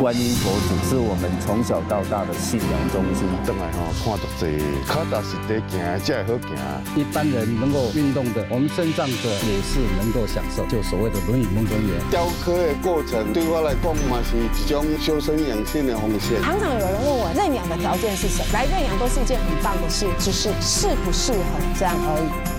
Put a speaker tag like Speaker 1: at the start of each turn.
Speaker 1: 观音佛祖是我们从小到大的信仰中心。
Speaker 2: 回来看足济，脚踏实地行，才会好行。
Speaker 3: 一般人能够运动的，我们身障者也是能够享受，就所谓的轮椅梦中园。
Speaker 2: 雕刻的过程对我来讲嘛是一种修身养性的方式。
Speaker 4: 常常有人问我认养的条件是什么？来认养都是一件很棒的事，只是适不适合这样而已。